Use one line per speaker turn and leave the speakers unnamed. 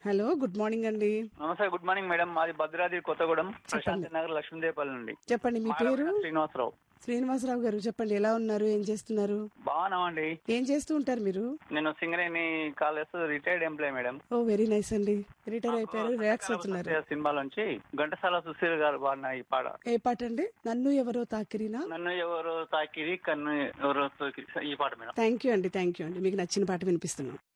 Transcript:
Hello, good morning అండి.
నమస్తే, good morning madam. మాది భద్రాద్రి కొత్తగూడెం,
చెప్పండి.
ప్రశాంతి నగర్, లక్ష్మీదేవపల్లి నుండి.
చెప్పండి, మీ పేరు?
శ్రీనివాసరావు.
శ్రీనివాసరావు గారు, చెప్పండి, ఎలా ఉన్నారు, ఏం చేస్తున్నారు?
బాగున్నామండి.
ఏం చేస్తూ ఉంటారు మీరు?
నేను Singareni college retired employee madam.
ఓ, వెరీ నైస్ అండి. రిటైర్ అయిపోయారు, రిలాక్స్ అవుతున్నారు.
సినిమా నుంచి ఘంటసాల సుశీల్ గారు పాడిన ఈ పాట.
ఏ పాట అండి? నన్ను ఎవరో తాకిరినా?
నన్ను ఎవరో తాకిరి, కన్ను ఎవరో తోకిరి, ఈ పాట మేడం.
థ్యాంక్ యూ అండి, థ్యాంక్ యూ అండి. మీకు నచ్చిన పాట వినిపిస్తున్నాం.